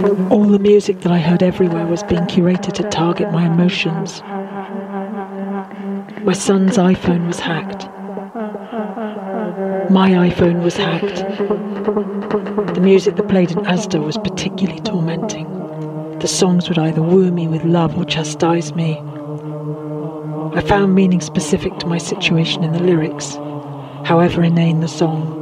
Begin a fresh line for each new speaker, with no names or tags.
All the music that I heard everywhere was being curated to target my emotions. My son's iPhone was hacked. My iPhone was hacked. The music that played in Asda was particularly tormenting. The songs would either woo me with love or chastise me. I found meaning specific to my situation in the lyrics, however inane the song.